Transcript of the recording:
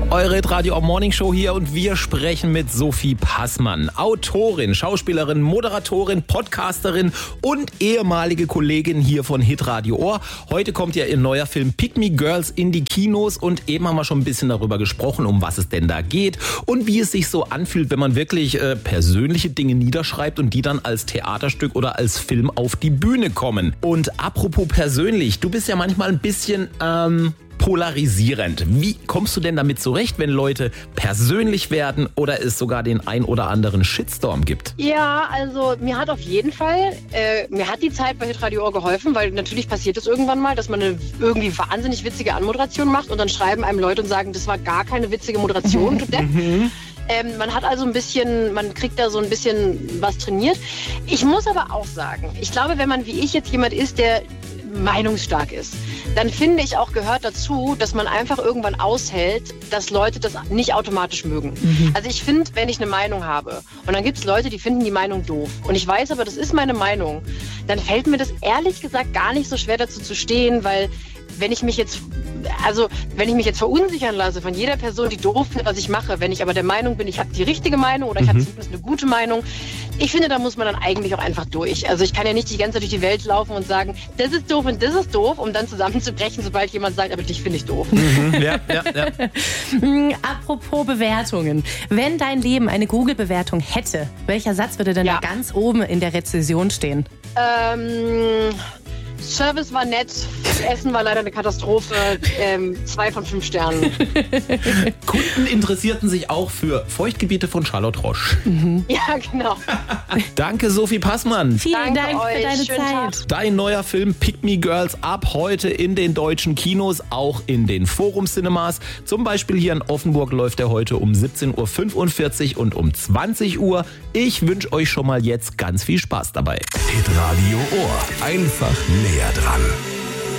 Eure Radio Morning Show hier und wir sprechen mit Sophie Passmann, Autorin, Schauspielerin, Moderatorin, Podcasterin und ehemalige Kollegin hier von Hitradio Ohr. Heute kommt ja ihr neuer Film Pick Me Girls in die Kinos und eben haben wir schon ein bisschen darüber gesprochen, um was es denn da geht und wie es sich so anfühlt, wenn man wirklich persönliche Dinge niederschreibt und die dann als Theaterstück oder als Film auf die Bühne kommen. Und apropos persönlich, du bist ja manchmal ein bisschen polarisierend. Wie kommst du denn damit zurecht, wenn Leute persönlich werden oder es sogar den ein oder anderen Shitstorm gibt? Ja, also mir hat auf jeden Fall, mir hat die Zeit bei Hitradio Ohr geholfen, weil natürlich passiert es irgendwann mal, dass man eine irgendwie wahnsinnig witzige Anmoderation macht und dann schreiben einem Leute und sagen, das war gar keine witzige Moderation, du Depp. Man hat also ein bisschen, man kriegt da so ein bisschen was trainiert. Ich muss aber auch sagen, ich glaube, wenn man wie ich jetzt jemand ist, der meinungsstark ist, dann finde ich auch gehört dazu, dass man einfach irgendwann aushält, dass Leute das nicht automatisch mögen. Also ich finde, wenn ich eine Meinung habe und dann gibt es Leute, die finden die Meinung doof und ich weiß aber, das ist meine Meinung, dann fällt mir das ehrlich gesagt gar nicht so schwer dazu zu stehen, weil wenn ich mich jetzt verunsichern lasse von jeder Person, die doof findet, was ich mache, wenn ich aber der Meinung bin, ich habe die richtige Meinung oder ich habe zumindest eine gute Meinung, ich finde, da muss man dann eigentlich auch einfach durch. Also ich kann ja nicht die ganze Zeit durch die Welt laufen und sagen, das ist doof und das ist doof, um dann zusammenzubrechen, sobald jemand sagt, aber dich finde ich doof. Ja. Apropos Bewertungen. Wenn dein Leben eine Google-Bewertung hätte, welcher Satz würde denn da ganz oben in der Rezension stehen? Service war nett, Essen war leider eine Katastrophe, 2 von 5 Sternen. Kunden interessierten sich auch für Feuchtgebiete von Charlotte Roche. Ja, genau. Danke, Sophie Passmann. Vielen Danke Dank für euch. deine Schönen Zeit. Dein neuer Film Pick Me Girls ab heute in den deutschen Kinos, auch in den Forum Cinemas. Zum Beispiel hier in Offenburg läuft er heute um 17.45 Uhr und um 20 Uhr. Ich wünsche euch schon mal jetzt ganz viel Spaß dabei. Hitradio Ohr. Einfach näher dran.